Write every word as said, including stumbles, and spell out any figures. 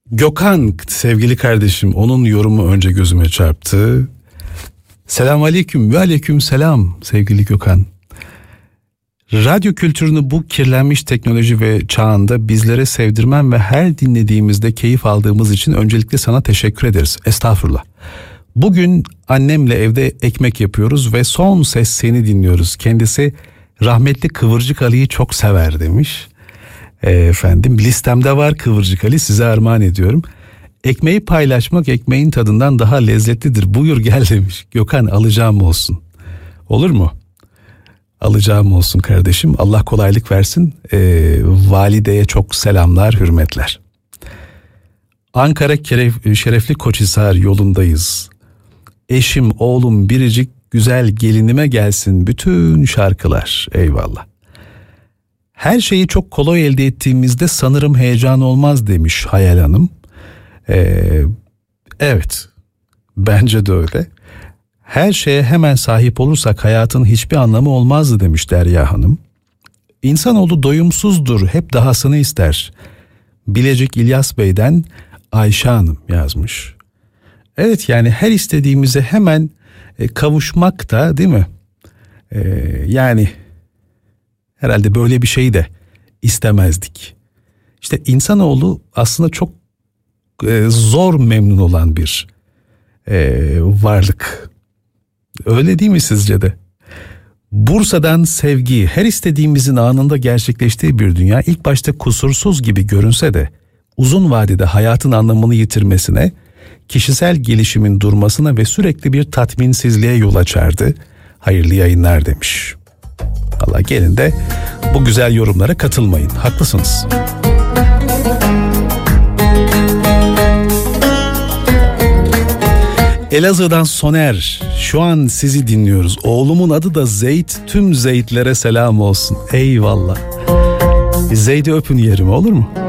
Gökhan sevgili kardeşim, onun yorumu önce gözüme çarptı. Selam aleyküm ve aleyküm selam sevgili Gökhan. Radyo kültürünü bu kirlenmiş teknoloji ve çağında bizlere sevdirmen ve her dinlediğimizde keyif aldığımız için öncelikle sana teşekkür ederiz. Estağfurullah. Bugün annemle evde ekmek yapıyoruz ve son ses seni dinliyoruz. Kendisi rahmetli Kıvırcık Ali'yi çok sever demiş. E, efendim listemde var Kıvırcık Ali, size armağan ediyorum. Ekmeği paylaşmak ekmeğin tadından daha lezzetlidir. Buyur gel demiş. Gökhan, alacağım olsun. Olur mu? Alacağım olsun kardeşim. Allah kolaylık versin. Ee, valideye çok selamlar, hürmetler. Ankara Keref, Şerefli Koçhisar yolundayız. Eşim, oğlum, biricik güzel gelinime gelsin bütün şarkılar. Eyvallah. Her şeyi çok kolay elde ettiğimizde sanırım heyecan olmaz demiş Hayal Hanım. Ee, evet, bence de öyle. Her şeye hemen sahip olursak hayatın hiçbir anlamı olmazdı demiş Derya Hanım. İnsanoğlu doyumsuzdur, hep dahasını ister. Bilecik İlyas Bey'den Ayşe Hanım yazmış. Evet, yani her istediğimize hemen e, kavuşmak da, değil mi? E, yani herhalde böyle bir şeyi de istemezdik. İşte insanoğlu aslında çok e, zor memnun olan bir e, varlık. Öyle değil mi sizce de? Bursa'dan Sevgi, her istediğimizin anında gerçekleştiği bir dünya ilk başta kusursuz gibi görünse de uzun vadede hayatın anlamını yitirmesine, kişisel gelişimin durmasına ve sürekli bir tatminsizliğe yol açardı. Hayırlı yayınlar demiş. Vallahi gelin de bu güzel yorumlara katılmayın. Haklısınız. Elazığ'dan Soner, şu an sizi dinliyoruz. Oğlumun adı da Zeyt, tüm Zeytlere selam olsun. Eyvallah. Zeyt'i öpün yerime, olur mu?